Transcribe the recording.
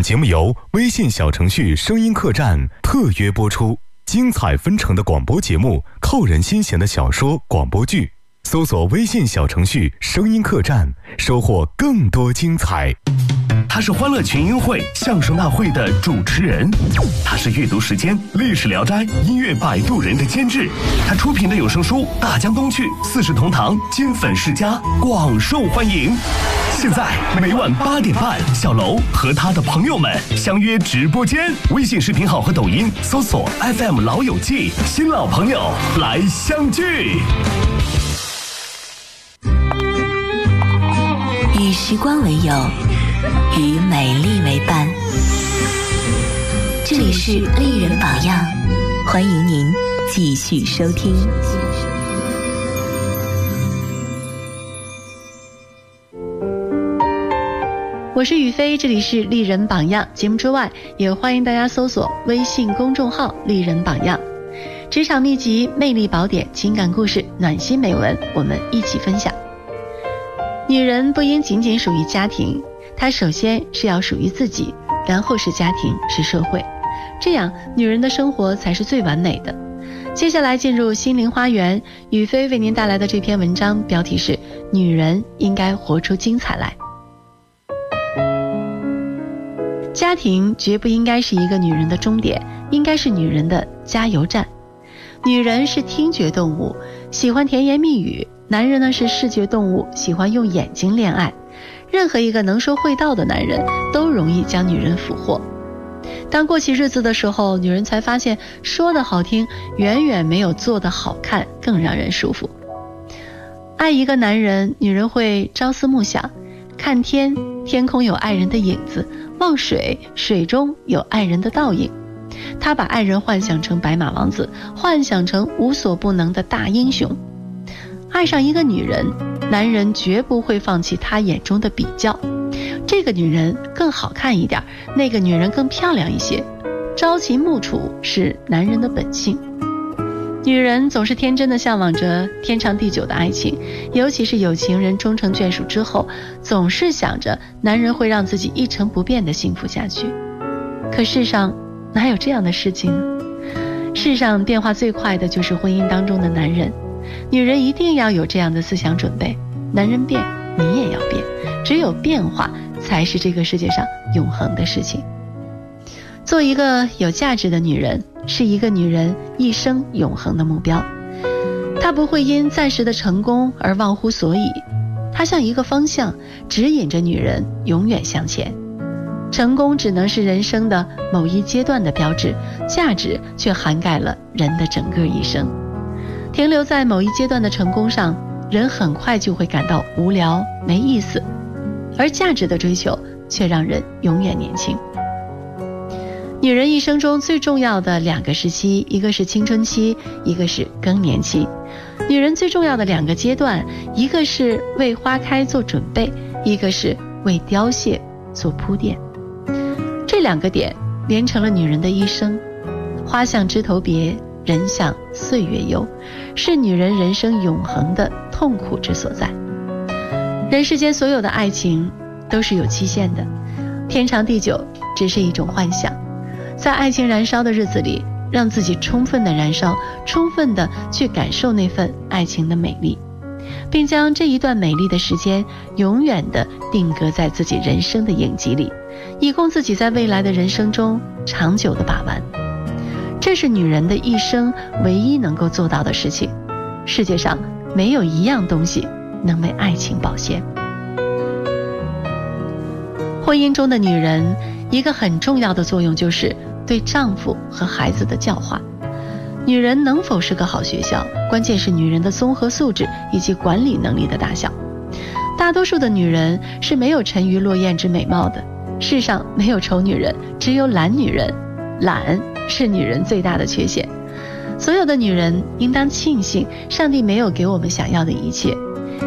节目由微信小程序声音客栈特约播出，精彩纷呈的广播节目，扣人心弦的小说广播剧，搜索微信小程序声音客栈，收获更多精彩。 他是欢乐群英会相声大会的主持人，他是阅读时间历史聊斋音乐摆渡人的监制，他出品的有声书《大江东去》四世同堂金粉世家广受欢迎。现在每晚8点半，小楼和他的朋友们相约直播间，微信视频号和抖音搜索 FM 老友记，新老朋友来相聚。 与时光为友，与美丽为伴。这里是丽人榜样，欢迎您继续收听。 我是雨飞，这里是丽人榜样。节目之外，也欢迎大家搜索微信公众号丽人榜样。职场秘籍、魅力宝典、情感故事、暖心美文，我们一起分享。女人不应仅仅属于家庭，她首先是要属于自己，然后是家庭，是社会，这样女人的生活才是最完美的。接下来进入心灵花园，雨飞为您带来的这篇文章标题是女人应该活出精彩来。家庭绝不应该是一个女人的终点，应该是女人的加油站。女人是听觉动物，喜欢甜言蜜语，男人呢是视觉动物，喜欢用眼睛恋爱。任何一个能说会道的男人都容易将女人俘获。当过起日子的时候，女人才发现说的好听远远没有做的好看更让人舒服。爱一个男人，女人会朝思暮想，看天，天空有爱人的影子，望水，水中有爱人的倒影。她把爱人幻想成白马王子，幻想成无所不能的大英雄。爱上一个女人，男人绝不会放弃他眼中的比较，这个女人更好看一点，那个女人更漂亮一些，朝秦暮楚是男人的本性。女人总是天真的向往着天长地久的爱情，尤其是有情人终成眷属之后，总是想着男人会让自己一成不变的幸福下去。可世上哪有这样的事情呢？世上变化最快的就是婚姻当中的男人，女人一定要有这样的思想准备，男人变，你也要变，只有变化才是这个世界上永恒的事情。做一个有价值的女人，是一个女人一生永恒的目标。她不会因暂时的成功而忘乎所以，她像一个方向，指引着女人永远向前。成功只能是人生的某一阶段的标志，价值却涵盖了人的整个一生。停留在某一阶段的成功上，人很快就会感到无聊没意思，而价值的追求却让人永远年轻。女人一生中最重要的2个时期，一个是青春期，一个是更年期。女人最重要的2个阶段，一个是为花开做准备，一个是为凋谢做铺垫。这2个点连成了女人的一生。花向枝头别，人向岁月悠，是女人人生永恒的痛苦之所在。人世间所有的爱情都是有期限的，天长地久只是一种幻想。在爱情燃烧的日子里，让自己充分的燃烧，充分的去感受那份爱情的美丽，并将这一段美丽的时间永远的定格在自己人生的影集里，以供自己在未来的人生中长久的把玩。这是女人的一生唯一能够做到的事情。世界上没有一样东西能为爱情保鲜。婚姻中的女人，一个很重要的作用就是对丈夫和孩子的教化。女人能否是个好学校，关键是女人的综合素质以及管理能力的大小。大多数的女人是没有沉鱼落雁之美貌的，世上没有丑女人，只有懒女人。懒是女人最大的缺陷。所有的女人应当庆幸上帝没有给我们想要的一切，